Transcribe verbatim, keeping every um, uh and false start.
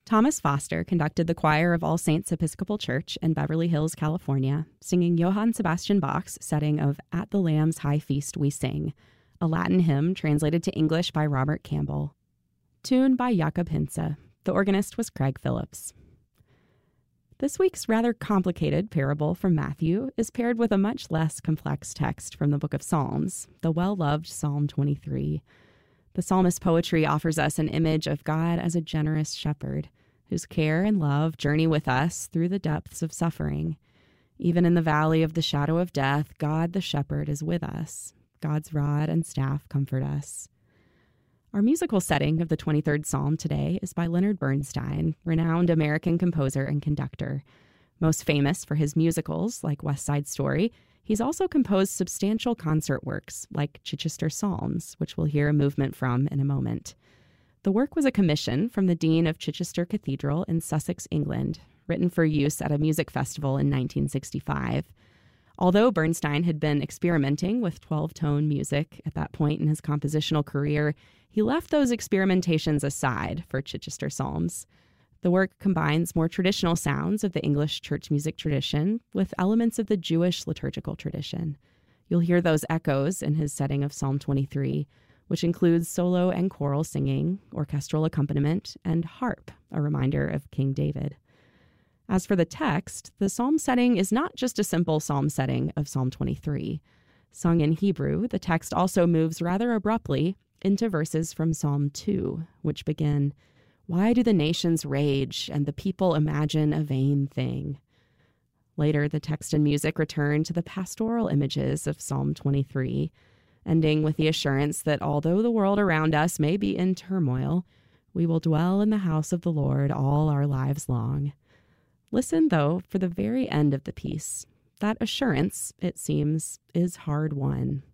Thomas Foster conducted the choir of All Saints Episcopal Church in Beverly Hills, California, singing Johann Sebastian Bach's setting of At the Lamb's High Feast We Sing, a Latin hymn translated to English by Robert Campbell. Tune by Jakob Hinze. The organist was Craig Phillips. This week's rather complicated parable from Matthew is paired with a much less complex text from the book of Psalms, the well-loved Psalm twenty-three. The psalmist's poetry offers us an image of God as a generous shepherd, whose care and love journey with us through the depths of suffering. Even in the valley of the shadow of death, God the shepherd is with us. God's rod and staff comfort us. Our musical setting of the twenty-third Psalm today is by Leonard Bernstein, renowned American composer and conductor. Most famous for his musicals like West Side Story, he's also composed substantial concert works like Chichester Psalms, which we'll hear a movement from in a moment. The work was a commission from the Dean of Chichester Cathedral in Sussex, England, written for use at a music festival in nineteen sixty-five. Although Bernstein had been experimenting with twelve-tone music at that point in his compositional career, he left those experimentations aside for Chichester Psalms. The work combines more traditional sounds of the English church music tradition with elements of the Jewish liturgical tradition. You'll hear those echoes in his setting of Psalm twenty-three, which includes solo and choral singing, orchestral accompaniment, and harp, a reminder of King David. As for the text, the psalm setting is not just a simple psalm setting of Psalm twenty-three. Sung in Hebrew, the text also moves rather abruptly into verses from Psalm two, which begin, "Why do the nations rage and the people imagine a vain thing?" Later, the text and music return to the pastoral images of Psalm twenty-three, ending with the assurance that although the world around us may be in turmoil, we will dwell in the house of the Lord all our lives long. Listen, though, for the very end of the piece. That assurance, it seems, is hard won.